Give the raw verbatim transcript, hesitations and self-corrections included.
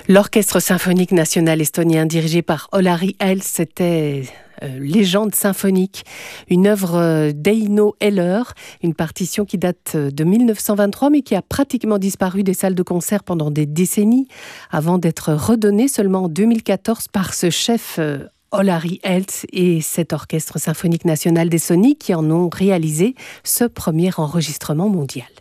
L'Orchestre symphonique national estonien dirigé par Olari Els, c'était euh, Légende symphonique, une œuvre d'Eino Heller, une partition qui date de mille neuf cent vingt-trois mais qui a pratiquement disparu des salles de concert pendant des décennies avant d'être redonnée seulement en deux mille quatorze par ce chef euh, Olari Els et cet Orchestre symphonique national d'Estonie qui en ont réalisé ce premier enregistrement mondial.